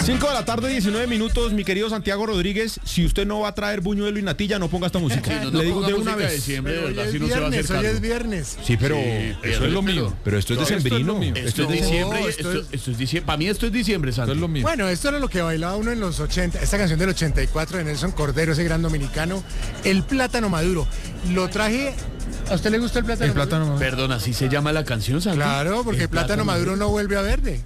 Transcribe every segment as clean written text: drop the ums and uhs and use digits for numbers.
5 de la tarde, 19 minutos, mi querido Santiago Rodríguez. Si usted no va a traer buñuelo y natilla, no ponga esta música. Sí, Le digo de una vez. Diciembre, Hoy verdad, es si no se va a hacer viernes, hoy cargo. es viernes. Sí, pero eso es lo mío. Pero esto es decembrino. Esto es diciembre, esto es diciembre. Para mí esto es diciembre, Santo. Esto es lo mío. Bueno, esto era lo que bailaba uno en los 80. Esta canción del 84 de Nelson Cordero, ese gran dominicano. El plátano maduro. Lo traje. ¿A usted le gusta el plátano maduro? plátano. Perdón, ¿así se llama la canción, Santo? Claro, porque el plátano maduro no vuelve a verde.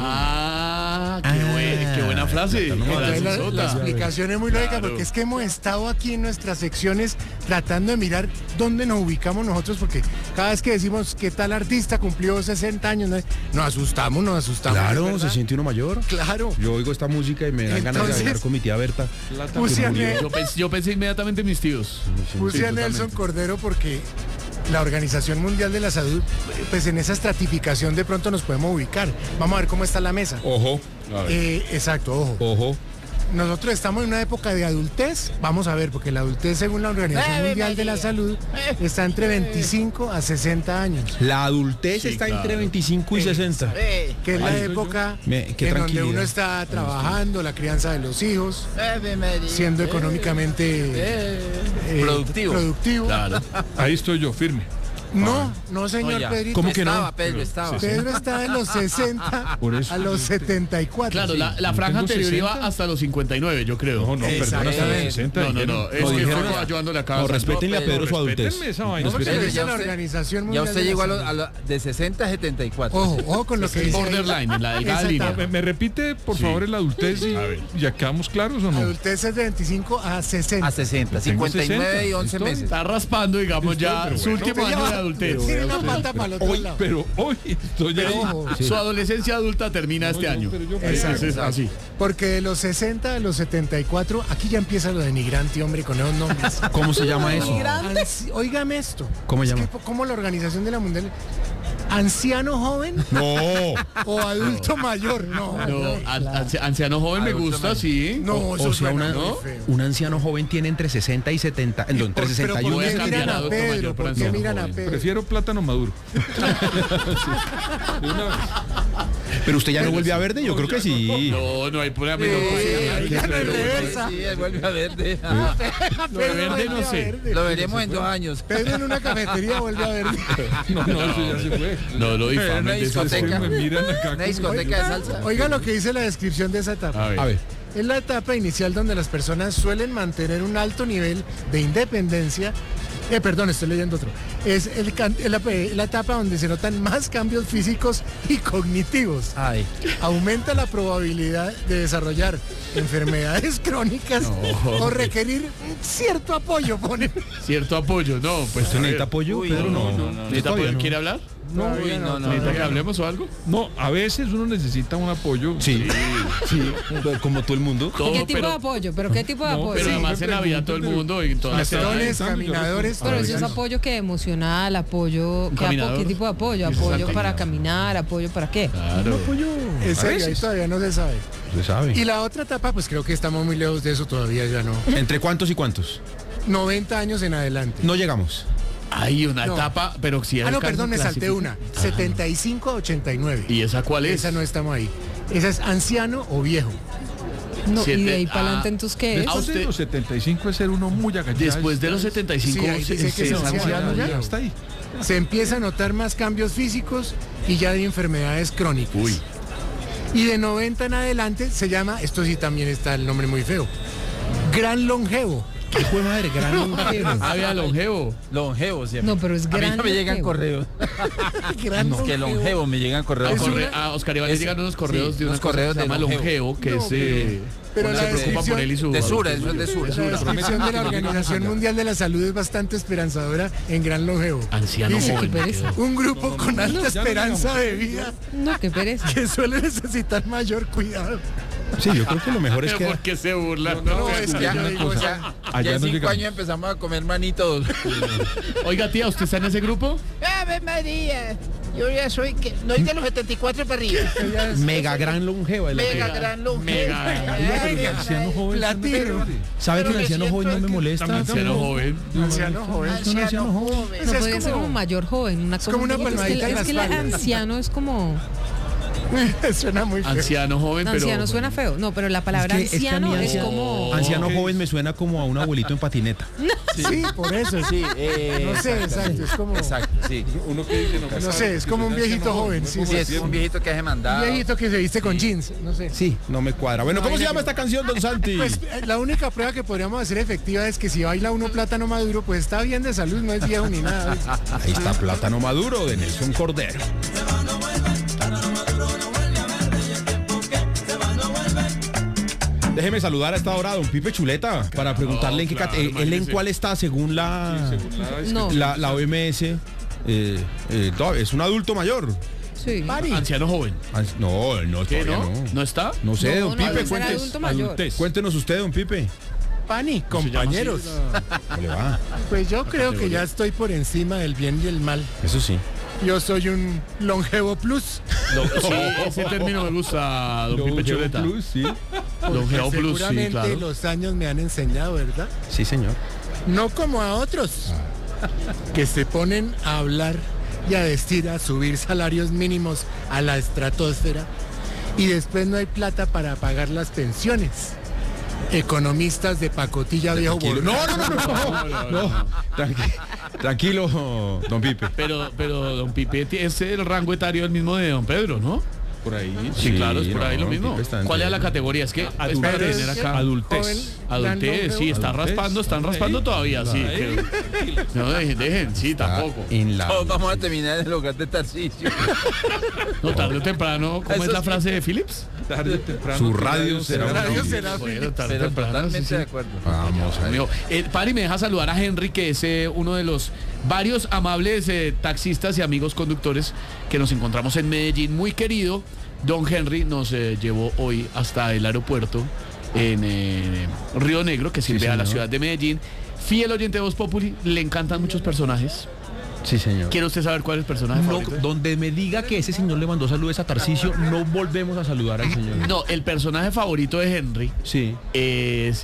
Qué buena frase. Entonces, la Gracias, explicación es muy lógica Claro. porque es que hemos estado aquí en nuestras secciones tratando de mirar dónde nos ubicamos nosotros, porque cada vez que decimos que tal artista cumplió 60 años, nos asustamos. Claro, ¿verdad? se siente uno mayor. Claro. Yo oigo esta música y me dan ganas de Entonces, bailar con mi tía Berta. Puse a, Yo pensé inmediatamente en mis tíos. puse a Nelson Cordero porque la Organización Mundial de la Salud, pues en esa estratificación de pronto nos podemos ubicar. Vamos a ver cómo está la mesa. Ojo, Exacto, ojo. ojo. Nosotros estamos en una época de adultez, vamos a ver, porque la adultez según la Organización Mundial de la Salud está entre 25 a 60 años, La adultez Sí, está claro. entre 25 y 60. que es la Ay, época qué en donde tranquilidad. uno está trabajando, la crianza de los hijos, siendo económicamente productivo. Claro. Ahí estoy yo, firme. No, señor Pedrito. ¿Cómo que no? Estaba, Pedro, estaba. Pedro está de los 60 Por eso. a los 74. Claro, sí. la franja tengo anterior iba 60. hata los 59, yo creo. No, perdón, hasta los Exactamente. 60. No, es No, que dijeron- estoy ayudándole acá. No, Santo. respétenle a Pedro su adultez. Respétenme esa vaina. No, porque Pedro, dice ya la usted- Organización Ya Mundial usted de la llegó Salud. de 60 a 74. Ojo con lo que dice ahí. Borderline, en la delgada Esa línea. etapa. ¿Me repite, por favor, el adultez y A ver. ya quedamos claros o no? Adultez es de 25 a 60. A 60. Tengo 59 y 11 estoy. meses. Está raspando, digamos, ya Pero su bueno. último año de adultez. Tiene una pata para el otro lado. Pero hoy estoy ahí. Ojo, Su adolescencia adulta termina este año. pero yo- Exacto. Es así. porque de los 60 a los 74, aquí ya empieza lo denigrante, hombre, con esos nombres. ¿Cómo se llama eso? Óigame esto. ¿Cómo Es llama? que, ¿cómo la Organización de la Mundial? ¿Anciano joven No. o adulto mayor? No, Anciano joven me gusta, sí. No, eso O sea, suena ¿no? muy feo. un anciano joven tiene entre 60 y 70, entre Pero 61 ¿por y qué Voy a 70. miran cambiar a a adulto mayor Pedro? por ¿Por qué anciano miran a joven. Pedro? Prefiero plátano maduro. De una vez. Pero usted ya no vuelve a verde, yo creo que sí. No hay problema. no, Ya no es reversa. Sí, él vuelve a verde. Lo de verde no sé. Lo veremos en 2 años. Pedro en una cafetería vuelve a ver. No, eso ya se fue. No lo Una difamen de esa discoteca. forma. Me miran acá. Una como- discoteca de salsa. Oiga lo que dice la descripción de esa etapa. A ver. A ver. Es la etapa inicial donde las personas suelen mantener un alto nivel de independencia. Perdón, estoy leyendo otro. Es la etapa donde se notan más cambios físicos y cognitivos. Ay. Aumenta la probabilidad de desarrollar enfermedades crónicas o requerir cierto apoyo. Pone. Cierto apoyo, no, pues. ¿Usted necesita apoyo? Uy, Pedro, no, no. ¿Necesita apoyo? ¿Quiere hablar? No, Uy, no. ¿Necesita que hablemos o algo? no, a veces uno necesita un apoyo. Sí, sí, como todo el mundo. Todo, ¿Qué tipo de pero, apoyo? ¿Pero qué tipo de apoyo? pero sí, además me en la vida todo el pregunto, mundo y en todas las Patrones, Yo caminadores. Pero todo eso es eso. apoyo que emocional, apoyo, caminador. ¿qué tipo de apoyo? Dice Apoyo Santi. para caminar, apoyo para qué. Claro. En serio, ahí veces. todavía no se sabe. Se sabe. Y la otra etapa, pues creo que estamos muy lejos de eso todavía, ya no. ¿Entre cuántos y cuántos? 90 años en adelante. No llegamos. Hay una No. etapa, pero si Ah, no, perdón, me salté una. 75 a 89. ¿Y esa cuál es? Esa no estamos ahí. Esa es anciano o viejo. No, y de ahí Ah, para adelante entonces ¿qué es? Después de usted- los 75 es ser uno muy agachado. Después de los 75 Sí, ahí dice que se es es anciano anciano ya. ya. Hasta ahí. Se empieza a notar más cambios físicos y ya de enfermedades crónicas. Uy. Y de 90 en adelante se llama, esto sí también está el nombre muy feo, gran longevo. ¿Qué fue madre? Gran longevo. Había longevo. Longevo, sí. No, pero es A mí grande. no me llegan correos. Gran Que longevo me llegan correos. A Oscar Iván le Es- llegan unos correos sí, de unos unos correos correos se de llama longevo, que No, es pero uno la se preocupa por él y su De Sura, eso es de Sura. La descripción de la Organización Mundial de la Salud es bastante esperanzadora en gran longevo. Anciano Dice, joven. pereza. un grupo con alta ya no esperanza de vida No, qué pereza. que suele necesitar mayor cuidado. Sí, yo creo que lo mejor es Pero que... ¿por qué se burlan? No, es que Ya, yo digo, ya Allá en no 5 llegamos. años empezamos a comer manitos. Oiga, tía, ¿usted está en ese grupo? Ave María, yo ya soy que no es de los 74 para arriba. Mega gran longeva. Mega gran longevo. Mega. El anciano joven. platino. ¿Sabe que el Pero anciano me joven no siento me molesta? Anciano joven. Anciano joven. Anciano joven. No es podría ser como- como mayor joven. Una cosa como una un poquito- palmadita en la es que el espalda. anciano es como Suena muy feo. Anciano joven, pero... Anciano suena feo. No, pero la palabra Es que a anciano mí es como... Anciano joven me suena como a un abuelito en patineta. Sí, por eso. Sí, No sé, exacto. Es como... Exacto, sí. Uno que dice, No sé, es como un viejito joven. Sí, Sí, es un viejito que hace Un mandado. viejito que se viste con jeans. No sé. Sí, no me cuadra. Bueno, ¿cómo se llama esta canción, don Santi? Pues la única prueba que podríamos hacer efectiva es que si baila uno plátano maduro, pues está bien de salud, no es viejo ni nada. Ahí está Plátano Maduro de Nelson Cordero. Déjeme saludar a esta hora a don Pipe Chuleta para preguntarle en qué claro, él en imagínese. cuál está según la No, la OMS. Es un adulto mayor. sí. Anciano joven. No, no, ¿Qué, todavía no? no. ¿No está? No sé, No, don no, Pipe, debe ser cuéntenos. adulto mayor. Adultez. Cuéntenos usted, don Pipe. Pani, compañeros. ¿Cómo le va? Pues yo creo que ya estoy por encima del bien y el mal. Eso sí. Yo soy un longevo plus. Sí, ese término me gusta, don Pipe Chuleta. Plus, sí. Longevo porque plus, sí, seguramente claro. los años me han enseñado, ¿verdad? Sí, señor. No como a otros que se ponen a hablar y a decir a subir salarios mínimos a la estratosfera y después no hay plata para pagar las pensiones. Economistas de pacotilla viejo Tranquilo. borracho. No. Tranquilo, don Pipe. Pero don Pipe es el rango etario del mismo de don Pedro, ¿no? por ahí. Sí, claro, es por ahí no, lo mismo. Pipe está ¿Cuál es la entre- categoría? Es que es para Adultez. tener acá. Adultez. Adultez, sí, están Adultez. raspando, están raspando todavía, sí. que- No, dejen, sí, tampoco. En la... Todos vamos a terminar en el hogar de Tarcisio. No, tarde o temprano, ¿cómo Eso es la sí. frase de Phillips? Tarde o temprano. Su radio será La una radio Biblia. será Bueno, tarde o Pero temprano, totalmente sí, sí. de acuerdo. Vamos a ver. Amigo, Pari, me deja saludar a Henry, que es uno de los varios amables taxistas y amigos conductores que nos encontramos en Medellín. Muy querido, don Henry nos llevó hoy hasta el aeropuerto en Río Negro, que sirve a la señor. ciudad de Medellín. Fiel oyente de Voz Populi, le encantan muchos personajes. Sí, señor. ¿Quiere usted saber cuál es el personaje No, favorito? donde me diga que ese señor le mandó saludos a Tarcisio, no volvemos a saludar al señor. No, el personaje favorito de Henry Sí. es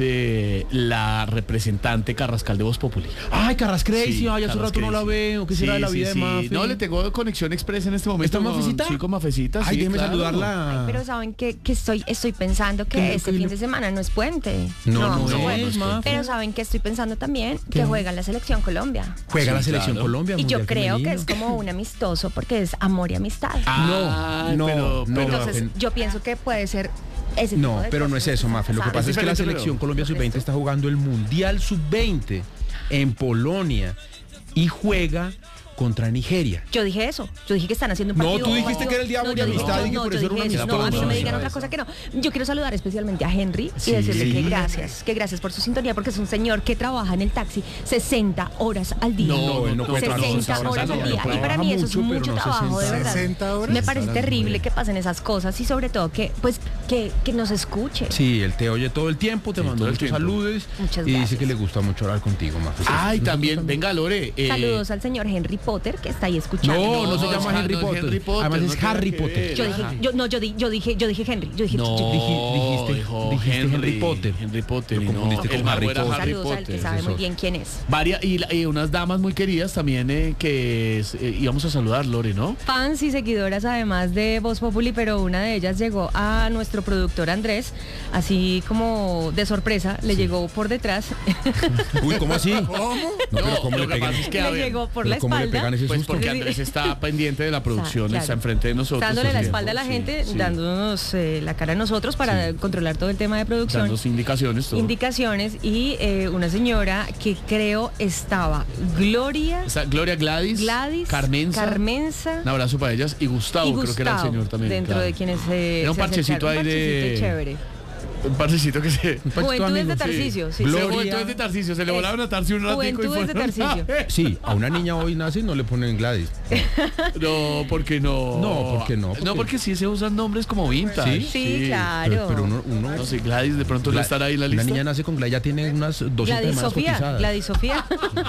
la representante Carrascal de Voz Populi. Ay, Carrascrazy, Sí, ay, hace rato no la Carrascrazy. veo. ¿Qué será de la vida de Mafe? No, le tengo conexión express en este momento. ¿Está Mafecita? Sí, con Mafecita. Ay, sí, déjeme claro. saludarla. Pero saben que estoy pensando que este fin de semana no es puente. No, vamos a no jugar. es, Mafe. Pero saben que estoy pensando también que juega la selección Colombia. Juega la Sí, selección claro. Colombia. Y yo Mundial creo que Femenino. es como un amistoso porque es amor y amistad. Ah, No, pero, no, Entonces Mafe. yo pienso que puede ser ese tipo No, de pero no es cosas. eso, Mafe. Lo que ¿Sabes? pasa es que la diferente, selección pero- Colombia Sub-20 está jugando el Mundial Sub-20 en Polonia y juega contra Nigeria. Yo dije eso. Yo dije que están haciendo un No, partido. tú dijiste que era el día de yo dije- amistad y que no, por yo eso era una dije eso. amistad. No, a mí no me digan No, otra cosa que no. Yo quiero saludar especialmente a Henry Sí. y decirle que gracias por su sintonía, porque es un señor que trabaja en el taxi 60 horas al día. No, él no puede trabajar 60 60 horas al no, día. Y trabaja para mí eso es mucho, pero mucho no trabajo, de 60. verdad. 60 horas. Me parece terrible que pasen esas cosas y sobre todo que nos escuche. Sí, él te oye todo el tiempo, te mandó todo el muchos tiempo. saludos Muchas y dice gracias. que le gusta mucho hablar contigo, Mafe. Ay, también, venga, Lore. Saludos al señor Henry Potter que está ahí escuchando. No se No, llama no, Henry no es Potter. Henry Potter, Además no es tiene Harry que Potter. ver. Yo dije Henry. Yo dije No, dijiste Henry Potter. Henry Potter. Lo y no, confundiste el con mago Harry era Potter. Harry saludos al que Potter. sabe muy eso. bien quién es. Y unas damas muy queridas también que íbamos a saludar, Lore, ¿no? Fans y seguidoras además de Voz Populi, pero una de ellas llegó a nuestro productor Andrés, así como de sorpresa, le llegó por detrás, Uy, ¿cómo así? No, pero ¿cómo lo le que pasa pegan? es que, a le ver, llegó por pero la ¿cómo le espalda. pegan ese pues susto? porque Andrés está pendiente de la producción, Claro. está enfrente de nosotros. Dándole la todo el espalda a la tiempo, gente, sí, sí. dándonos la cara a nosotros para controlar todo el tema de producción. Dándonos indicaciones, todo. Indicaciones y una señora que creo estaba Gloria, Está Gloria Gladys, Carmenza, un abrazo para ellas, y Gustavo, y creo que era el Gustavo, señor también. dentro claro. de quienes Era un se parchecito acercaron. ahí Un de- parchecito chévere. Un parchecito que se... Juventudes de Tarcisio, sí. Gloria. Juventudes de Tarcisio, se le volaron a Tarcisio un ratico y Juventudes de fueron- Tarcisio. Sí, a una niña hoy nace y no le ponen Gladys. No, porque no. No, ¿por qué no? No, porque sí se usan nombres como vintage. ¿Sí? Sí, claro. Pero uno No sé, Gladys de pronto no estará ahí en la Una lista. niña nace con Gladys, ya tiene unas 200 Gladys semanas Sofía, cotizadas. Gladys Sofía.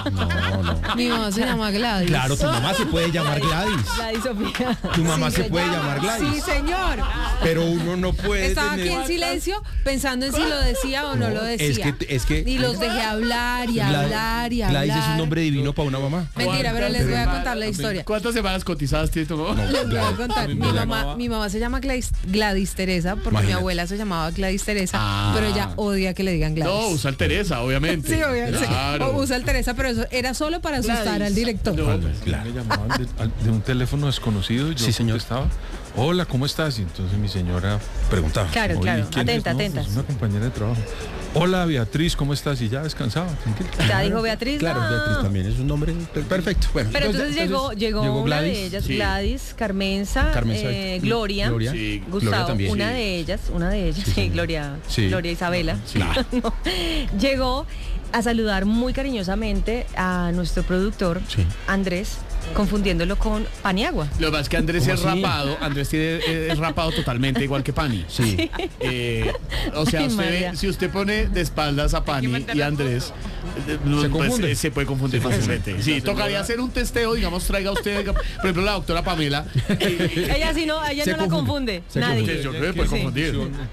No. Mi mamá se llama Gladys. Claro, tu mamá se puede llamar Gladys. Gladys Sofía. Tu mamá Sí, se puede llama. llamar Gladys. Sí, señor. Pero uno no puede Estaba aquí tener... en silencio, pensando en si lo decía o no lo decía. es que y los dejé hablar y hablar y hablar. Gladys es un nombre divino para una mamá. Mentira, pero les voy a contar la historia. ¿Cuántas semanas cotizadas tiene tu mamá? Les voy a contar. Mi mamá se llama Gladys Teresa porque Imagínate. mi abuela se llamaba Gladys Teresa, Ah. pero ella odia que le digan Gladys. No, usa el Teresa, obviamente. Sí, obviamente. Claro. O usa el Teresa, pero eso era solo para asustar Gladys. al director. Me llamaban de un teléfono desconocido y yo Sí, señor. contestaba, hola, ¿cómo estás? Y entonces mi señora preguntaba. Claro, "Oye, claro. ¿quién es?". Atenta, "No, atenta. pues una compañera de trabajo. Hola, Beatriz, ¿cómo estás? Y ya descansaba, tranquilo. Ya dijo Beatriz. Claro, no. Beatriz también es un nombre perfecto. Bueno, Pero entonces llegó una Gladys. de ellas, Sí. Gladys, Carmenza, Gloria. Sí. Gustavo, Gloria también. una Sí. de ellas, sí, Gloria, Sí. Gloria Isabela, Sí. No. Llegó a saludar muy cariñosamente a nuestro productor, Sí. Andrés, confundiéndolo con Paniagua. Lo que pasa es que Andrés ¿Cómo es así? rapado, Andrés es rapado totalmente igual que Pani. Sí. O sea, Ay, usted María. ve, si usted pone de espaldas a Pani y a Andrés, Se confunde. se puede confundir fácilmente. Sí, tocaría hacer un testeo, digamos, traiga usted, por ejemplo, la doctora Pamela. Ella sí no, ella Se no la confunde. confunde. Se Nadie. confunde. Yo creo que puede confundir.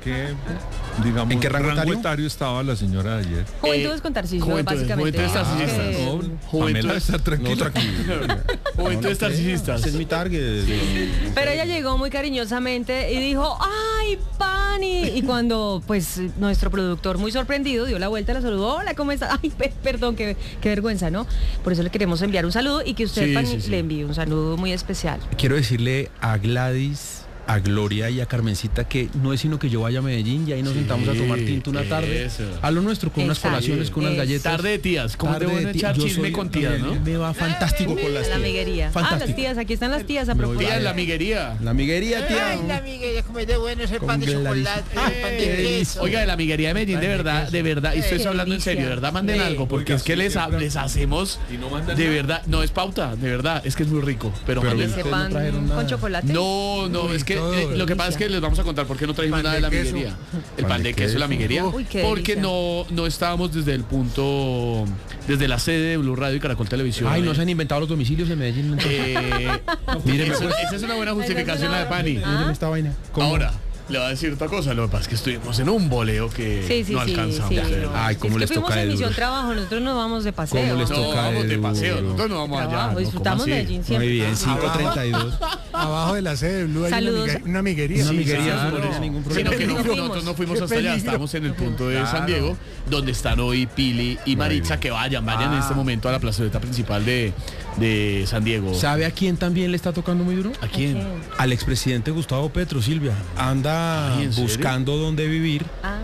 Digamos, ¿En qué rango etario? estaba la señora de ayer? Juventudes con Tarcisio, Juventudes- básicamente. Juventudes Tarcisistas. Que- Pamela está tranquila. Juventudes Tarcisistas. Ese es mi target. Pero ella llegó muy cariñosamente y dijo, ¡ay, Pani! Y cuando, pues, nuestro productor, muy sorprendido, dio la vuelta, la saludó, hola, ¿cómo está? Ay, perdón, qué vergüenza, ¿no? Por eso le queremos enviar un saludo y que usted, Sí, Pani, sí, sí. le envíe un saludo muy especial. Quiero decirle a Gladys, a Gloria y a Carmencita que no es sino que yo vaya a Medellín y ahí nos Sí, sentamos a tomar tinto una tarde. eso. A lo nuestro, con unas Exacto. colaciones, con unas Eso. galletas. Tarde de tías. ¿Cómo te Tarde van a de echar tías. Yo chisme soy- con tías, no? Me va fantástico con las La tías. amiguería. Ah, Fantástico. las tías, aquí están las tías a Me voy propósito. Tía, la amiguería. La amiguería, tía. Ay, la amiga, ya como es de bueno ese Con pan de Gladys. chocolate, el pan de queso. Oiga, de la amiguería de Medellín, de verdad, y estoy Qué hablando en serio, de delicia. verdad, manden Sí. algo, porque Oiga, es que sí, les siempre. hacemos, Y no mandan de nada. verdad, no es pauta, de verdad, es que es muy rico, pero Pero manden- Ese ustedes no pan trajeron nada. con chocolate. No, es que todo, lo que pasa es que les vamos a contar por qué no trajimos Pan nada de de la queso. amiguería. El pan de queso y la amiguería. Uy, qué Porque delicia. no estábamos desde el punto, desde la sede de Blue Radio y Caracol Televisión. Ay, no se han inventado los domicilios en Medellín. Míreme, Esa es una buena justificación la de Pani. Míreme esta vaina. ¿Cómo? Ahora, le voy a decir otra cosa, lo que pasa es que estuvimos en un boleo que Sí, no alcanzamos. sí, de no. verdad. Ay, Sí, cómo es les que toca fuimos de en misión duro. trabajo, nosotros nos vamos de paseo. ¿Cómo les No, toca vamos de paseo, duro? nosotros no vamos allá. Trabajo, ¿no? disfrutamos ¿Cómo así? Medellín siempre. Muy bien, 5:32. Abajo de la sede de Blue hay Saludos. una amiguería. Una amiguería, claro. no tiene ningún Sino problema. que No fuimos. nosotros no fuimos Qué hasta allá, peligro. estábamos en el punto de San Diego, donde están hoy Pili y Maritza, que vayan en este momento a la plazoleta principal de San Diego. ¿Sabe a quién también le está tocando muy duro? ¿A quién? Al expresidente Gustavo Petro, Silvia. Anda Ay, ¿en serio? buscando dónde vivir Ah,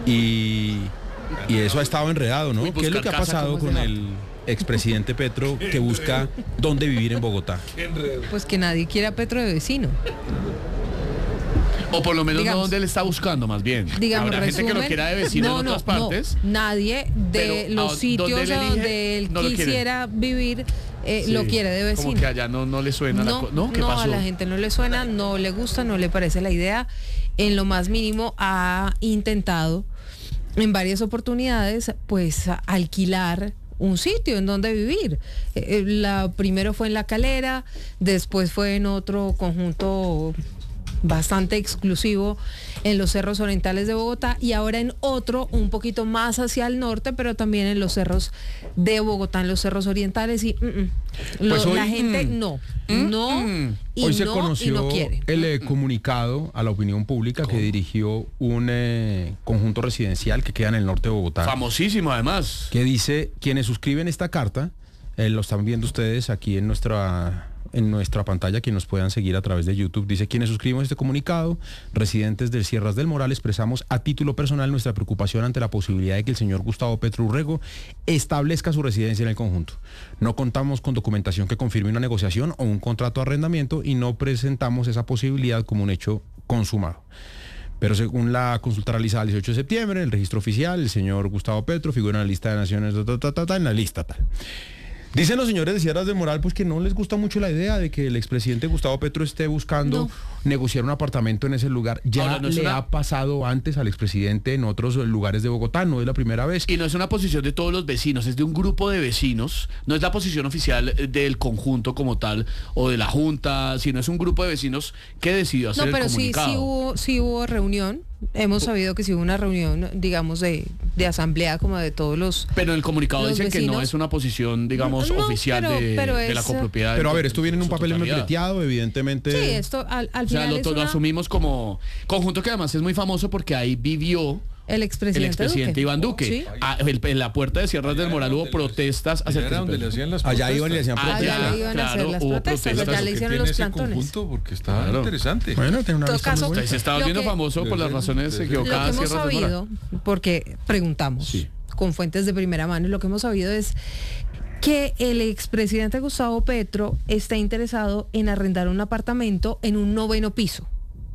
y eso ha estado enredado, ¿no? Uy, ¿Qué es lo que ha buscar casa, pasado ¿cómo con se el expresidente Petro que busca dónde vivir en Bogotá? Pues que nadie quiera Petro de vecino. O por lo menos Digamos- no donde él está buscando, más bien. Digamos, Habrá gente que lo resumen, quiera de vecino en otras partes. nadie de pero los ¿a sitios dónde él elige? donde él No lo quiere. quisiera vivir Sí. lo quiere de vecino. Como que allá no le suena la No, cosa. ¿No? ¿Qué no, pasó? a la gente no le suena, no le gusta, no le parece la idea. En lo más mínimo ha intentado en varias oportunidades pues alquilar un sitio en donde vivir. Primero fue en La Calera, después fue en otro conjunto bastante exclusivo en los cerros orientales de Bogotá y ahora en otro un poquito más hacia el norte, pero también en los cerros de Bogotá, en los cerros orientales y Pues hoy, la gente no y Hoy se no, y conoció no quiere. el comunicado a la opinión pública que dirigió un conjunto residencial que queda en el norte de Bogotá. Famosísimo, además. Que dice, quienes suscriben esta carta, lo están viendo ustedes aquí en nuestra pantalla, quienes nos puedan seguir a través de YouTube, dice, quienes suscribimos este comunicado, residentes del Sierras del Moral, expresamos a título personal nuestra preocupación ante la posibilidad de que el señor Gustavo Petro Urrego establezca su residencia en el conjunto. No contamos con documentación que confirme una negociación o un contrato de arrendamiento y no presentamos esa posibilidad como un hecho consumado. Pero según la consulta realizada el 18 de septiembre, el registro oficial, el señor Gustavo Petro figura en la lista de naciones, en la lista tal. Dicen los señores de Sierras del Moral pues que no les gusta mucho la idea de que el expresidente Gustavo Petro esté buscando No. negociar un apartamento en ese lugar. Ya Ahora, no es le una- ha pasado antes al expresidente en otros lugares de Bogotá, no es la primera vez. Y no es una posición de todos los vecinos, es de un grupo de vecinos, no es la posición oficial del conjunto como tal o de la junta, sino es un grupo de vecinos que decidió hacer No, pero el sí comunicado. hubo reunión Hemos sabido que sí hubo una reunión, digamos, de asamblea como de todos los... Pero en el comunicado los dice que no vecinos. es una posición, digamos, No, oficial pero de la es, copropiedad. Pero a ver, esto viene en un su papel totalidad. membreteado, evidentemente. Sí, esto al O sea, final es lo asumimos como conjunto que además es muy famoso porque ahí vivió el expresidente Duque. Iván Duque. Sí. En la puerta de Sierras del Moral hubo protestas Allá acerca era donde le hacían las Allá iban y le hacían protestas. protestas. Allá le iban a hacer las hubo protestas, protestas. allá le ¿Qué hicieron tiene los ese plantones. conjunto? Porque está Claro. interesante. Bueno, tiene una En todo vista muy caso, buena. Se está Lo volviendo que- famoso por las razones Lo que equivocadas. hemos Sierras del Moral. sabido, porque preguntamos Sí. con fuentes de primera mano, y lo que hemos sabido es que el expresidente Gustavo Petro está interesado en arrendar un apartamento en un 9º piso.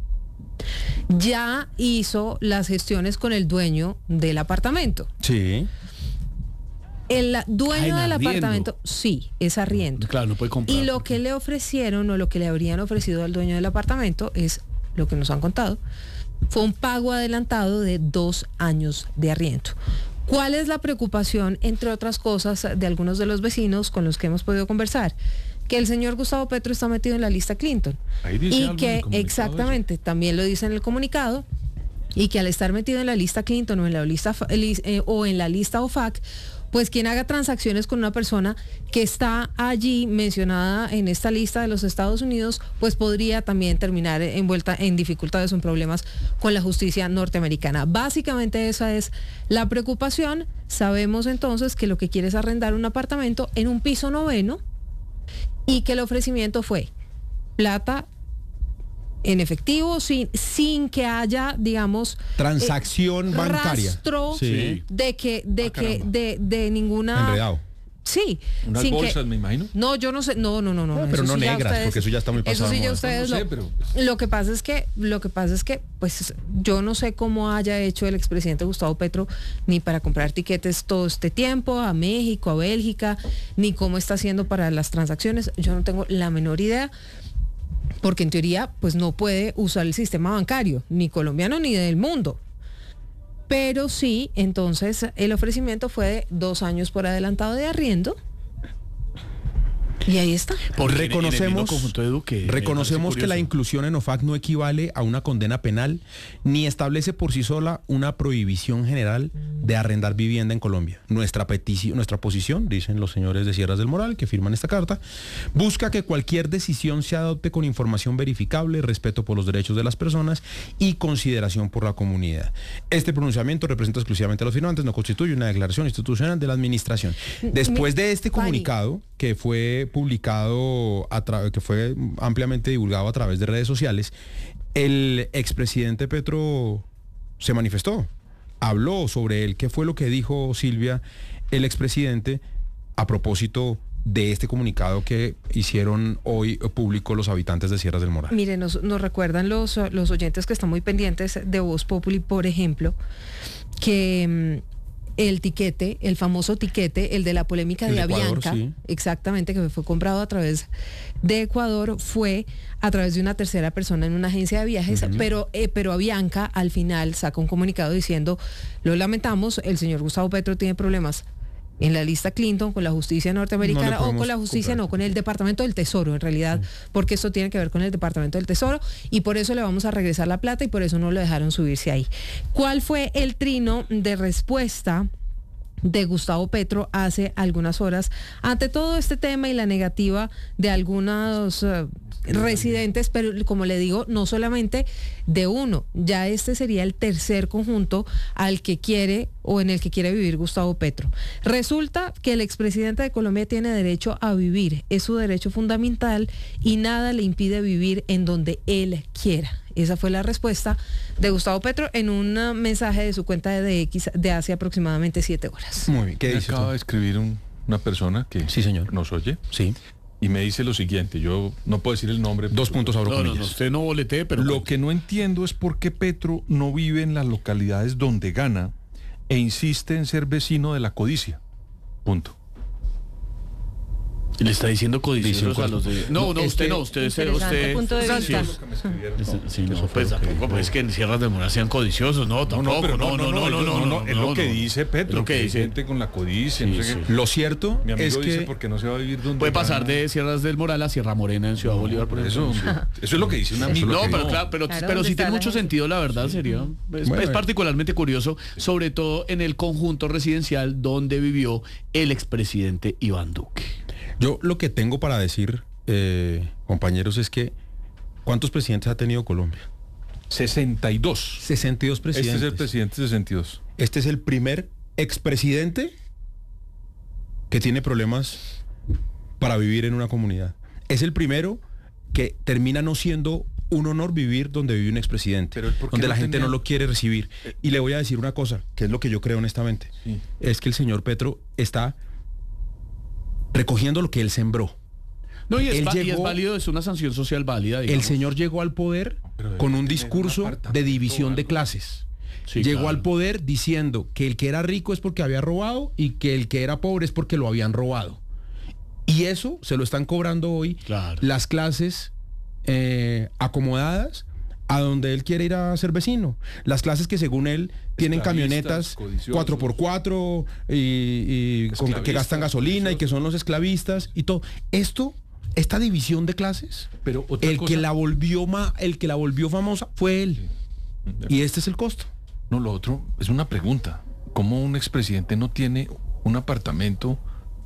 Ya hizo las gestiones con el dueño del apartamento. Sí. El dueño en del arriendo. apartamento, sí, es arriendo. Claro, no puede comprar. Y lo que le ofrecieron o lo que le habrían ofrecido al dueño del apartamento es lo que nos han contado. Fue un pago adelantado de 2 años de arriendo. ¿Cuál es la preocupación, entre otras cosas, de algunos de los vecinos con los que hemos podido conversar? Que el señor Gustavo Petro está metido en la lista Clinton. Ahí dice Y algo en el que comunicado exactamente, también lo dice en el comunicado, y que al estar metido en la lista Clinton o en la lista o en la lista OFAC, pues quien haga transacciones con una persona que está allí mencionada en esta lista de los Estados Unidos, pues podría también terminar envuelta en dificultades o en problemas con la justicia norteamericana. Básicamente esa es la preocupación. Sabemos entonces que lo que quiere es arrendar un apartamento en un piso 9º y que el ofrecimiento fue plata en efectivo, sin que haya, digamos, Transacción bancaria. rastro Sí. de que caramba. de ninguna Enredado. Sí, Unas sin bolsas, me imagino. No, yo no sé, no, pero eso no sí ya negras, porque eso ya está muy pasado Eso sí de ya moda. ustedes No sé, lo- pero, lo que pasa es que pues yo no sé cómo haya hecho el expresidente Gustavo Petro ni para comprar tiquetes todo este tiempo a México, a Bélgica, ni cómo está haciendo para las transacciones. Yo no tengo la menor idea. Porque en teoría, pues no puede usar el sistema bancario, ni colombiano ni del mundo. Pero sí, entonces el ofrecimiento fue de 2 años por adelantado de arriendo. Y ahí está. Porque Reconocemos, en el mismo conjunto de Duque, me reconocemos parece que la curioso. inclusión en OFAC no equivale a una condena penal ni establece por sí sola una prohibición general de arrendar vivienda en Colombia. Nuestra posición, dicen los señores de Sierras del Moral que firman esta carta, busca que cualquier decisión se adopte con información verificable, respeto por los derechos de las personas y consideración por la comunidad. Este pronunciamiento representa exclusivamente a los firmantes, no constituye una declaración institucional de la administración. Después de este comunicado, que fue publicado, que fue ampliamente divulgado a través de redes sociales, el expresidente Petro se manifestó, habló sobre él. ¿Qué fue lo que dijo Silvia, el expresidente, a propósito de este comunicado que hicieron hoy público los habitantes de Sierras del Moral? Mire, nos recuerdan los oyentes que están muy pendientes de Voz Populi, por ejemplo, que el tiquete, el famoso tiquete, el de la polémica El de de Ecuador, Avianca, sí. exactamente, que fue comprado a través de Ecuador, fue a través de una tercera persona en una agencia de viajes, pero Avianca al final saca un comunicado diciendo: lo lamentamos, el señor Gustavo Petro tiene problemas en la lista Clinton con la justicia norteamericana, No le o con podemos la justicia, comprar. no, con el Departamento del Tesoro, en realidad, porque esto tiene que ver con el Departamento del Tesoro, y por eso le vamos a regresar la plata y por eso no lo dejaron subirse ahí. ¿Cuál fue el trino de respuesta de Gustavo Petro hace algunas horas ante todo este tema y la negativa de algunos residentes, pero como le digo, no solamente de uno, ya este sería el tercer conjunto al que quiere o en el que quiere vivir Gustavo Petro? Resulta que el expresidente de Colombia tiene derecho a vivir, es su derecho fundamental y nada le impide vivir en donde él quiera. Esa fue la respuesta de Gustavo Petro en un mensaje de su cuenta de X de hace aproximadamente 7 horas. Muy bien, ¿qué Me dice acaba usted? de escribir una persona que Sí, señor. nos oye Sí. y me dice lo siguiente. Yo no puedo decir el nombre. 2 puntos abro No, no, no, comillas. usted no boletee, pero Lo que no entiendo es por qué Petro no vive en las localidades donde gana e insiste en ser vecino de la codicia. Punto. Le está diciendo codiciosos a los de... No, usted no, usted... Interesante punto de vista. Sí, no, pues tampoco, pues que en Sierras del Moral sean codiciosos, no, tampoco, no, es lo que dice Petro, lo que dice. gente con la codicia, no sé qué. Lo cierto Mi amigo es dice que porque no se va a vivir donde Puede gana. pasar de Sierras del Moral a Sierra Morena en Ciudad Bolívar, por Eso ejemplo. es lo que dice un amigo. No, que pero claro, pero ¿dónde sí está tiene la mucho gente? sentido, la verdad, sería. Es particularmente curioso, sobre todo en el conjunto residencial donde vivió el expresidente Iván Duque. yo lo que tengo para decir, compañeros, es que ¿cuántos presidentes ha tenido Colombia? 62. 62 presidentes. Este es el presidente 62. Este es el primer expresidente que tiene problemas para vivir en una comunidad. Es el primero que termina no siendo un honor vivir donde vive un expresidente, Pero él, ¿por qué donde no la gente tenía- no lo quiere recibir. Y le voy a decir una cosa, que es lo que yo creo honestamente, Sí. es que el señor Petro está recogiendo lo que él sembró. No, y es, Él y es llegó- válido, es una sanción social válida, digamos. El señor llegó al poder Pero debe con un tener discurso un de apartamento división o de algo. clases. Sí, Llegó claro. al poder diciendo que el que era rico es porque había robado y que el que era pobre es porque lo habían robado. Y eso se lo están cobrando hoy Claro. las clases acomodadas a donde él quiere ir a ser vecino. Las clases que según él tienen Esclavistas, camionetas codiciosos. 4x4 y que Esclavistas, gastan gasolina y que son los esclavistas y todo. Esta división de clases, Pero otra el cosa- que la volvió famosa fue él. Y este es el costo. No, lo otro es una pregunta. ¿Cómo un expresidente no tiene un apartamento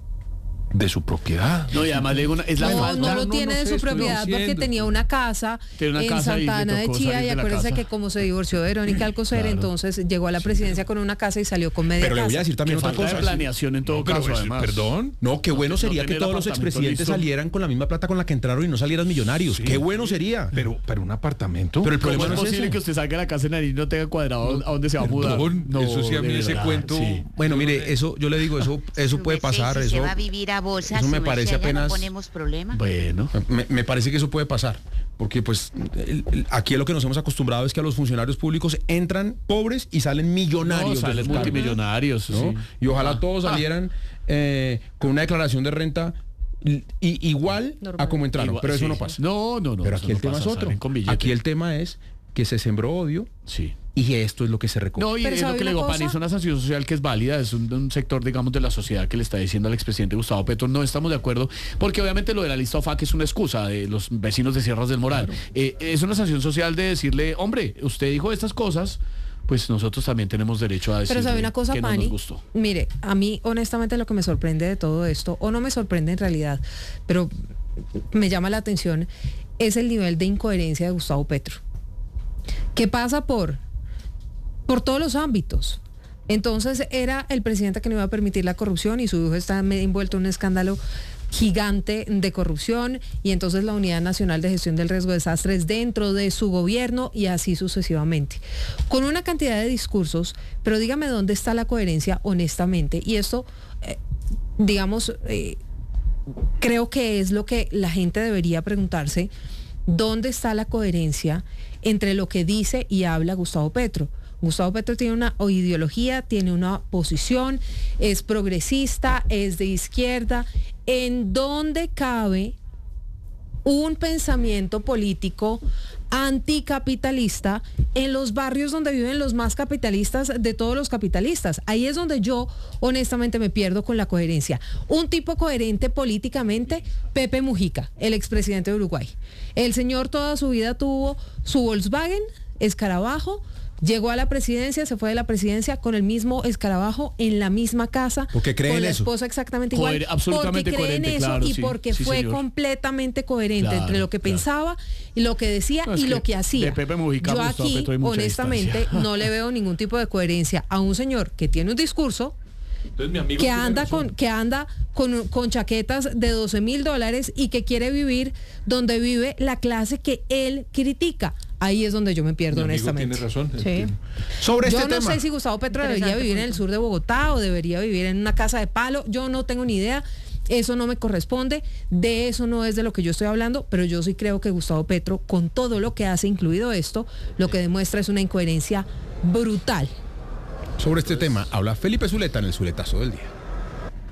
de su propiedad? No, y además le digo es la No, falta. no lo no, tiene no de sé, su estoy propiedad porque diciendo. tenía una casa Tiene una en casa y le Santa Ana de tocó Chía salir y de la acuérdense casa. que como se divorció de Verónica Alcocer, Claro. entonces llegó a la presidencia con una casa y salió con media Pero le casa. voy a decir Que también otra falta de cosa. planeación en todo caso, además. Perdón. No, qué bueno No sería que tener todos los apartamento expresidentes listo. salieran con la misma plata con la que entraron y no salieran millonarios. Qué bueno sería. Pero un apartamento. Pero el ¿Cómo problema es no es posible ese. que usted salga de la casa de Nariz y no tenga cuadrado a dónde se va a mudar? Perdón, eso sí a mí de ese verdad, cuento- sí. Bueno, mire, eso yo le digo, eso puede pasar. Si Eso se va a vivir a bolsa, eso me su parece merced, ya no apenas- ponemos problema. Bueno. me parece que eso puede pasar. Porque pues aquí lo que nos hemos acostumbrado es que a los funcionarios públicos entran pobres y salen millonarios. No, de salen sus cargos, multimillonarios. ¿no? Sí. Y ojalá todos salieran con una declaración de renta igual Normal. a como entraron. Igual, pero eso sí. no pasa. No. Pero eso aquí el no tema pasa, es otro. salen con billete. Aquí el tema es que se sembró odio Sí. y esto es lo que se recoge. No, y Pero es lo ¿sabe que le una digo, Pani, cosa? es una sanción social que es válida, es un sector, digamos, de la sociedad que le está diciendo al expresidente Gustavo Petro, no estamos de acuerdo, porque obviamente lo de la lista OFAC es una excusa de los vecinos de Sierras del Moral. Es una sanción social de decirle, hombre, usted dijo estas cosas, pues nosotros también tenemos derecho a decir Pero sabe una cosa, que no Pani, nos gustó. mire, a mí honestamente lo que me sorprende de todo esto, o no me sorprende en realidad, pero me llama la atención, es el nivel de incoherencia de Gustavo Petro, que pasa por todos los ámbitos. Entonces era el presidente que no iba a permitir la corrupción y su hijo está envuelto en un escándalo gigante de corrupción y entonces la Unidad Nacional de Gestión del Riesgo de Desastres dentro de su gobierno y así sucesivamente. Con una cantidad de discursos, pero dígame dónde está la coherencia honestamente. Y esto, creo que es lo que la gente debería preguntarse, ¿dónde está la coherencia entre lo que dice y habla Gustavo Petro? Gustavo Petro tiene una ideología, tiene una posición, es progresista, es de izquierda. ¿En dónde cabe un pensamiento político anticapitalista en los barrios donde viven los más capitalistas de todos los capitalistas? Ahí es donde yo honestamente me pierdo con la coherencia. Un tipo coherente políticamente, Pepe Mujica, el expresidente de Uruguay. El señor toda su vida tuvo su Volkswagen, escarabajo, llegó a la presidencia, se fue de la presidencia con el mismo escarabajo en la misma casa, Porque cree con en la eso. esposa exactamente igual, Absolutamente porque cree en coherente, eso claro, y sí, porque sí, fue señor. completamente coherente Claro, entre lo que claro. pensaba y lo que decía No, es y que lo que hacía. de Pepe Mujica a Yo Gustavo aquí, Petro hay mucha honestamente, distancia. no le veo ningún tipo de coherencia a un señor que tiene un discurso Entonces, mi amigo que tiene anda razón. con chaquetas de $12,000 y que quiere vivir donde vive la clase que él critica. Ahí es donde yo me pierdo, Mi amigo honestamente. tiene razón. Sí. Sobre Yo este no tema. sé si Gustavo Petro debería Interesante vivir en el punto. sur de Bogotá o debería vivir en una casa de palo. Yo no tengo ni idea. Eso no me corresponde. De eso no es de lo que yo estoy hablando. Pero yo sí creo que Gustavo Petro, con todo lo que hace, incluido esto, lo que demuestra es una incoherencia brutal. Sobre este tema habla Felipe Zuleta en el Zuletazo del Día.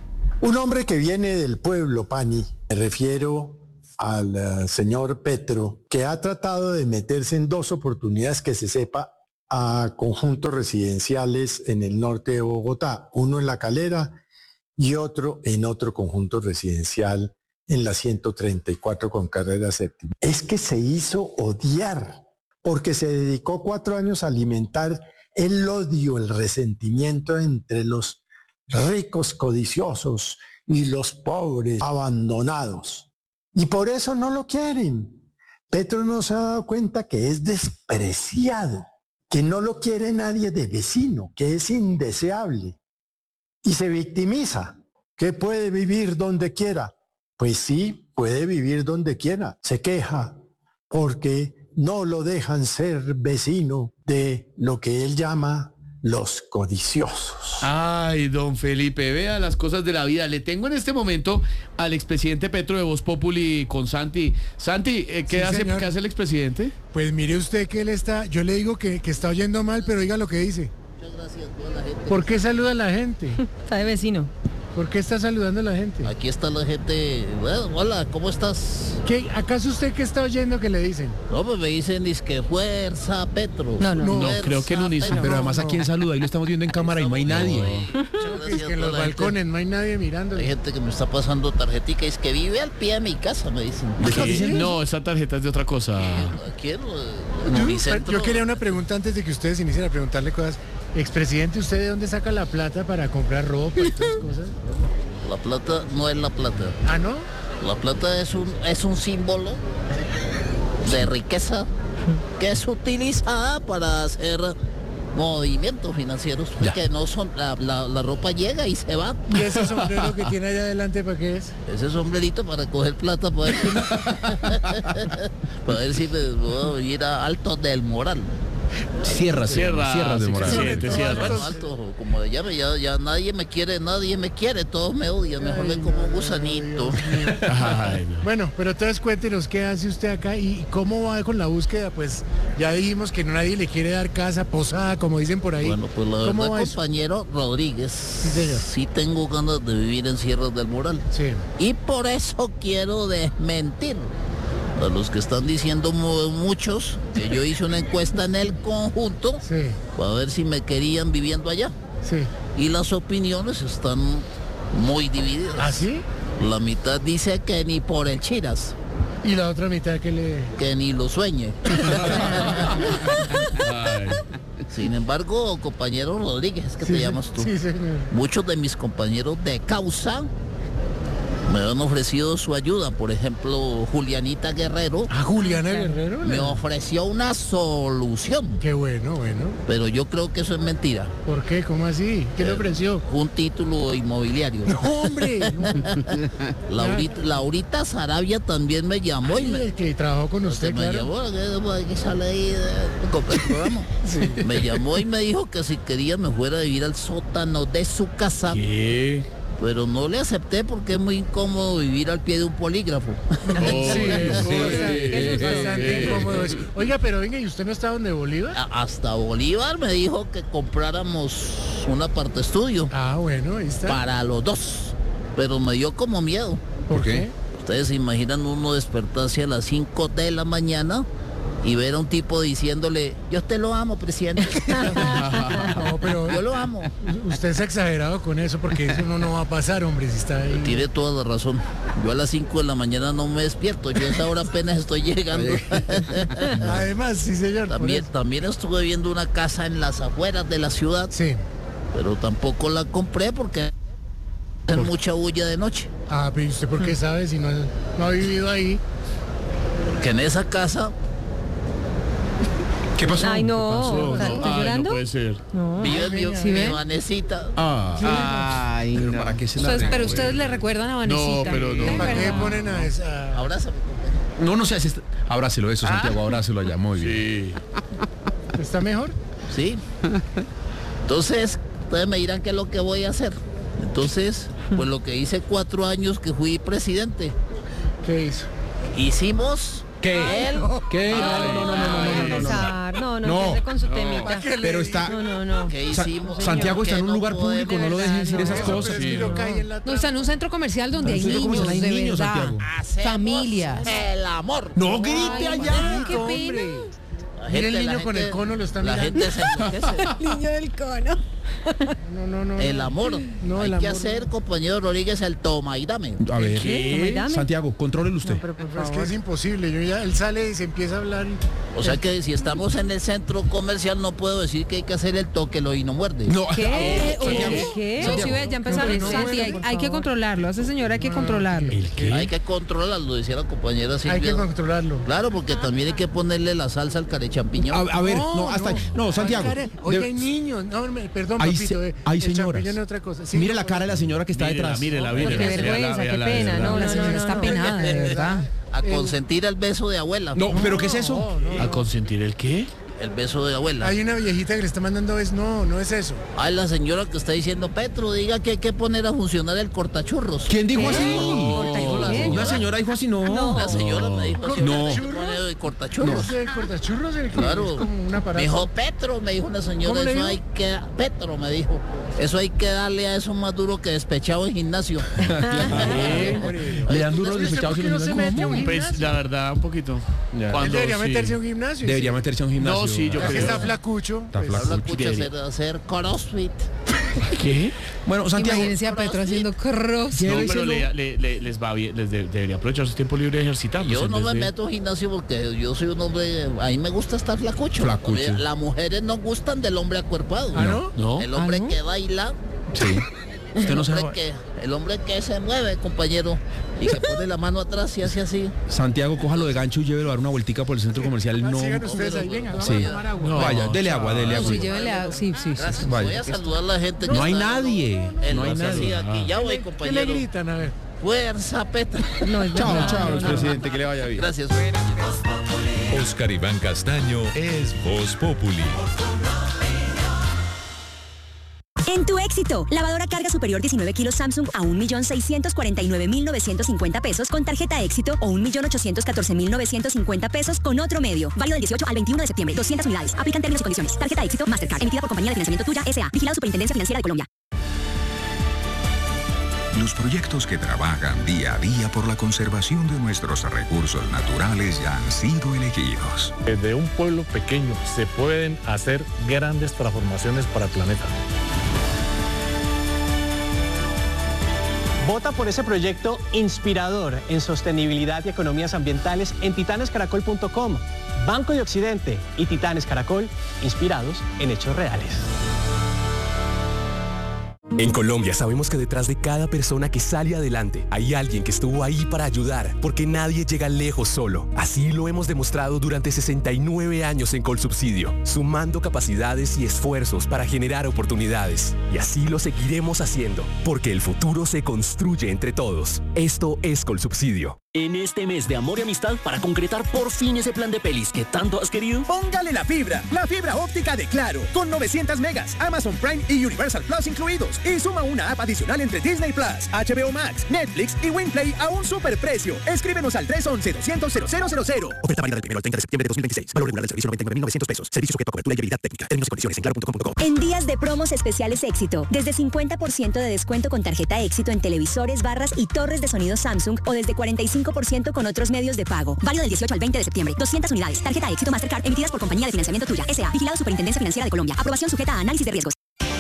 Un hombre que viene del pueblo, Pani, me refiero al señor Petro, que ha tratado de meterse en 2 oportunidades que se sepa a conjuntos residenciales en el norte de Bogotá, uno en La Calera y otro en otro conjunto residencial en la 134 con carrera séptima. Es que se hizo odiar porque se dedicó 4 años a alimentar el odio, el resentimiento entre los ricos codiciosos y los pobres abandonados. Y por eso no lo quieren. Petro no se ha dado cuenta que es despreciado, que no lo quiere nadie de vecino, que es indeseable. Y se victimiza, que puede vivir donde quiera. Pues sí, puede vivir donde quiera. Se queja porque no lo dejan ser vecino de lo que él llama los codiciosos. Ay, don Felipe, vea las cosas de la vida. Le tengo en este momento al expresidente Petro de Voz Populi con Santi. Santi, ¿qué hace el expresidente? Pues mire usted que él está, yo le digo que está oyendo mal, pero oiga lo que dice. Muchas gracias a toda la gente. ¿Por qué saluda a la gente? Está de vecino. ¿Por qué está saludando a la gente? Aquí está la gente. Bueno, hola, ¿cómo estás? ¿Acaso usted qué está oyendo que le dicen? No, pues me dicen que fuerza Petro. No, creo que en unísono. Pero además a quién saluda, ahí lo estamos viendo en cámara y no hay nadie. Es que en los balcones no hay nadie mirando. Hay gente que me está pasando tarjetica y es que vive al pie de mi casa, me dicen. No, esa tarjeta es de otra cosa. Aquí en mi centro. Yo quería una pregunta antes de que ustedes inicien a preguntarle cosas. Expresidente, ¿usted de dónde saca la plata para comprar ropa y todas esas cosas? La plata no es la plata. ¿Ah, no? La plata es un símbolo de riqueza que es utilizada para hacer movimientos financieros que no son la ropa llega y se va. ¿Y ese sombrero que tiene allá adelante para qué es? Ese sombrerito para coger plata para ver si me puedo ir a Alto del Moral. Sierras del Moral. Bueno, Alto, como ya nadie me quiere, todos me odian, mejor ven como un gusanito. Ay, no. Bueno, pero entonces cuéntenos qué hace usted acá y cómo va con la búsqueda. Pues ya dijimos que nadie le quiere dar casa, posada, como dicen por ahí. Bueno, pues la verdad, compañero Rodríguez, sí tengo ganas de vivir en Sierras del Moral. Sí. Y por eso quiero desmentir a los que están diciendo muchos que yo hice una encuesta en el conjunto para ver si me querían viviendo allá. Sí. Y las opiniones están muy divididas. ¿Ah, sí? La mitad dice que ni por el Chiras. Y la otra mitad que ni lo sueñe. Sin embargo, compañero Rodríguez, que te llamas tú. Sí, señor. Muchos de mis compañeros de causa me han ofrecido su ayuda. Por ejemplo, Julianita Guerrero. Ah, Juliana Guerrero. Me ofreció una solución. Qué bueno. Pero yo creo que eso es mentira. ¿Por qué? ¿Cómo así? ¿Qué le ofreció? Un título inmobiliario. ¡No, hombre! Laurita Sarabia también me llamó. El que trabajó con usted, me llamó, que sale ahí el programa. Sí. Me llamó y me dijo que si quería me fuera a vivir al sótano de su casa. ¿Qué? Pero no le acepté porque es muy incómodo vivir al pie de un polígrafo. Bastante incómodo eso. Oiga, pero venga, ¿y usted no está donde Bolívar? Hasta Bolívar me dijo que compráramos un aparte estudio. Ah, bueno, ahí está. Para los dos. Pero me dio como miedo. ¿Por qué? Ustedes se imaginan uno despertarse a las 5 de la mañana y ver a un tipo diciéndole, yo te lo amo, presidente. No, pero yo lo amo. Usted es exagerado con eso porque eso no va a pasar, hombre, si está ahí. Tiene toda la razón. Yo a las 5 de la mañana no me despierto. Yo a esa hora apenas estoy llegando. Además, sí, señor. También estuve viendo una casa en las afueras de la ciudad. Sí. Pero tampoco la compré porque hay mucha bulla de noche. Ah, pero ¿usted por qué sabe si no ha vivido ahí? Que en esa casa... ¿Qué pasó? Ay, no. ¿Estás llorando? No puede ser. No. Vive mi Vanesita. Ay, no. ¿Para qué se la Pero ustedes le recuerdan a Vanesita. No, pero no. ¿Para qué ponen a esa? Abrázame. No sé. Abrácelo eso, Santiago, abrácelo allá, muy bien. Sí. ¿Está mejor? Sí. Entonces, ustedes me dirán qué es lo que voy a hacer. Entonces, pues lo que hice 4 años que fui presidente. ¿Qué hizo? Hicimos... ¿Qué? ¿Qué? No. César. No, No. empiece con su temita. Pero está... No. ¿Qué hicimos? Santiago está Que en un no lugar público, no lo dejen decir esas Eso, cosas. pero es que yo caí en la No, está en un centro comercial donde hay Centro niños, comercial hay de niños, verdad. Santiago. Hacemos Familias. el amor. No grite Ay, allá. qué pena. La Mira el gente- la niño con gente- el cono, lo está La mirando. gente se enloquece. Niño del cono. No. El amor. No, Hay el que amor hacer, compañero Rodríguez, el toma y dame. A ver, ¿Qué? Dame. Santiago, contrólelo usted. No, pero por Pero es que favor. es imposible. Él sale y se empieza a hablar. O sea que si estamos en el centro comercial no puedo decir que hay que hacer el toquelo y no muerde. No, ¿Qué? Santiago. ¿Qué? No, si ve, ya empezaron. No, Santi, hay, por hay que favor. controlarlo. A ese señor hay que controlarlo. Hay que controlarlo, decía la compañera Silvia. Hay que controlarlo. Claro, porque también hay que ponerle la salsa al carechampiñón. A ver, no, hasta... No, Santiago. Oye, de- hay niños. No, perdón, Hay papito. se- hay el señoras. champiñón es otra cosa. Sí, Mire no, la cara de la señora que está detrás. Mírela. Qué vergüenza, qué pena. No, la señora está penada, de verdad. A consentir el beso de abuela. No, pero ¿qué es eso? ¿A consentir el qué? El beso de abuela. Hay una viejita que le está mandando no es eso. Ay, la señora que está diciendo, Petro, diga que hay que poner a funcionar el cortachurros. ¿Quién dijo así? ¿Qué? Una señora dijo así, no. La señora me dijo así, No. hay que poner el cortachurros. No sé, el cortachurros el que Claro. es como una parada. Me dijo Petro, me dijo una señora, ¿Cómo le eso dijo? hay que, Petro me dijo, eso hay que darle a eso más duro que despechado en gimnasio. Le dan duros ¿Usted despechados por y qué no los se niños mete a un como... Pues gimnasio? la verdad, un poquito. Ya. Él Cuando debería sí. meterse a un gimnasio. Debería meterse a un gimnasio. No, sí, yo Es que creo. está flacucho. Está pues, flaco. Ahora escucha hacer crossfit. ¿Qué? Bueno, Santiago, Imagínense a Petro haciendo cross. No, pero Lléveselo. les va bien, debería aprovechar su tiempo libre ejercitando. Yo no me meto a un gimnasio porque yo soy un hombre, a mí me gusta estar flacucho. Flacucho. Las mujeres no gustan del hombre acuerpado. ¿Ah, no? No. El hombre ¿Ah, no? que baila, Sí. Usted no sabe... el hombre que se mueve, compañero, y que pone la mano atrás y hace así. Santiago, cójalo de gancho y llévelo a dar una vueltica por el centro comercial. No. Sigan ustedes ahí, venga, vamos Sí. a tomar agua. No. Vaya, dele agua, dele No, agua. sí, llévenle a... Sí. Gracias. Vaya. Voy a saludar a la gente. que No hay está nadie. en No hay la nadie. salida aquí. Ya voy, ¿Qué le compañero. gritan? A ver. Fuerza, Petro. No, es Chao, verdad. chao, presidente, que le vaya bien. Gracias. Oscar Iván Castaño es Voz Populi. En tu éxito, lavadora carga superior 19 kilos Samsung a 1.649.950 pesos con tarjeta éxito o 1.814.950 pesos con otro medio. Válido del 18 al 21 de septiembre. 200 unidades. Aplican términos y condiciones. Tarjeta éxito Mastercard. Emitida por Compañía de Financiamiento Tuya S.A. Vigilado Superintendencia Financiera de Colombia. Los proyectos que trabajan día a día por la conservación de nuestros recursos naturales ya han sido elegidos. Desde un pueblo pequeño se pueden hacer grandes transformaciones para el planeta. Vota por ese proyecto inspirador en sostenibilidad y economías ambientales en titanescaracol.com. Banco de Occidente y Titanes Caracol, inspirados en hechos reales. En Colombia sabemos que detrás de cada persona que sale adelante hay alguien que estuvo ahí para ayudar, porque nadie llega lejos solo. Así lo hemos demostrado durante 69 años en Colsubsidio, sumando capacidades y esfuerzos para generar oportunidades. Y así lo seguiremos haciendo, porque el futuro se construye entre todos. Esto es Colsubsidio. En este mes de amor y amistad, para concretar por fin ese plan de pelis que tanto has querido, póngale la fibra óptica de Claro, con 900 megas, Amazon Prime y Universal Plus incluidos. Y suma una app adicional entre Disney Plus, HBO Max, Netflix y Winplay a un superprecio. Escríbenos al 311-200-0000. Oferta válida del 1 al 30 de septiembre de 2026. Valor regular del servicio 99.900 pesos. Servicio sujeto a cobertura y habilidad técnica. Términos y condiciones en claro.com.co. En días de promos especiales éxito, desde 50% de descuento con tarjeta éxito en televisores, barras y torres de sonido Samsung o desde 45% con otros medios de pago. Válido del 18 al 20 de septiembre. 200 unidades. Tarjeta éxito Mastercard emitidas por Compañía de Financiamiento Tuya S.A. Vigilado Superintendencia Financiera de Colombia. Aprobación sujeta a análisis de riesgos.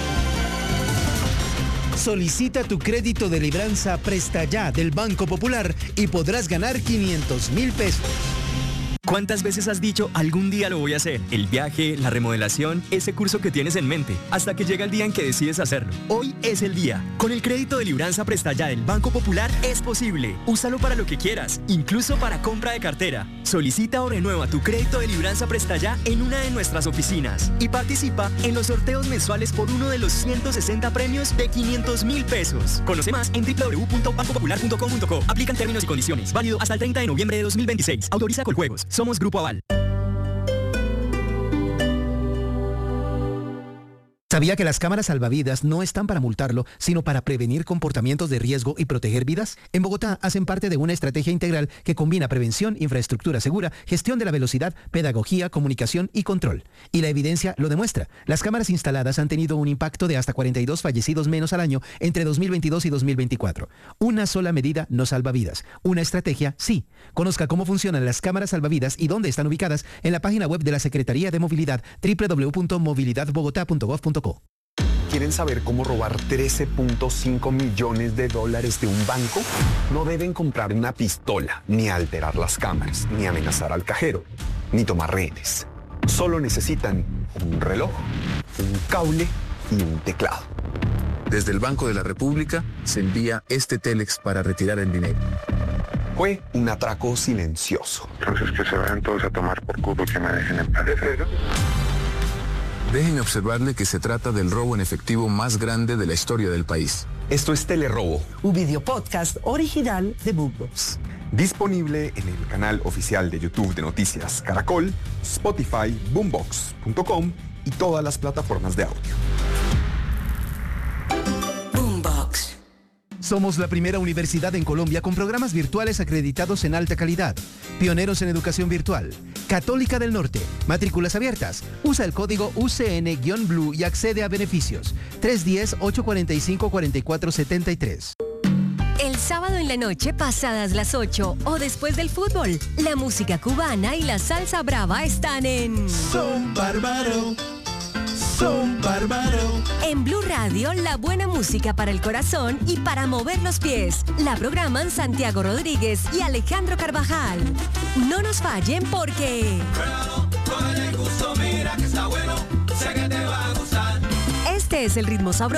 Solicita tu crédito de libranza Presta Ya del Banco Popular y podrás ganar 500.000 pesos. ¿Cuántas veces has dicho algún día lo voy a hacer? El viaje, la remodelación, ese curso que tienes en mente, hasta que llega el día en que decides hacerlo. Hoy es el día. Con el crédito de libranza Presta Ya del Banco Popular es posible. Úsalo para lo que quieras, incluso para compra de cartera. Solicita o renueva tu crédito de libranza Presta Ya en una de nuestras oficinas y participa en los sorteos mensuales por uno de los 160 premios de 500.000 pesos. Conoce más en www.bancopopular.com.co. Aplican términos y condiciones. Válido hasta el 30 de noviembre de 2026. Autoriza Coljuegos. Somos Grupo Aval. ¿Sabía que las cámaras salvavidas no están para multarlo, sino para prevenir comportamientos de riesgo y proteger vidas? En Bogotá hacen parte de una estrategia integral que combina prevención, infraestructura segura, gestión de la velocidad, pedagogía, comunicación y control. Y la evidencia lo demuestra. Las cámaras instaladas han tenido un impacto de hasta 42 fallecidos menos al año entre 2022 y 2024. Una sola medida no salva vidas. Una estrategia sí. Conozca cómo funcionan las cámaras salvavidas y dónde están ubicadas en la página web de la Secretaría de Movilidad www.movilidadbogotá.gov.co. ¿Quieren saber cómo robar $13.5 millones de un banco? No deben comprar una pistola, ni alterar las cámaras, ni amenazar al cajero, ni tomar rehenes. Solo necesitan un reloj, un cable y un teclado. Desde el Banco de la República se envía este Telex para retirar el dinero. Fue un atraco silencioso. Entonces que se vayan todos a tomar por culo, que me dejen en paz. Déjenme observarle que se trata del robo en efectivo más grande de la historia del país. Esto es Telerobo, un video podcast original de Boombox. Disponible en el canal oficial de YouTube de Noticias Caracol, Spotify, boombox.com y todas las plataformas de audio. Boombox. Somos la primera universidad en Colombia con programas virtuales acreditados en alta calidad. Pioneros en educación virtual. Católica del Norte. Matrículas abiertas. Usa el código UCN-BLUE y accede a beneficios. 310-845-4473. El sábado en la noche, pasadas las 8 o después del fútbol, la música cubana y la salsa brava están en Son Bárbaro. Son Bárbaro. En Blue Radio, la buena música para el corazón y para mover los pies. La programan Santiago Rodríguez y Alejandro Carvajal. No nos fallen porque... Este es el ritmo sabroso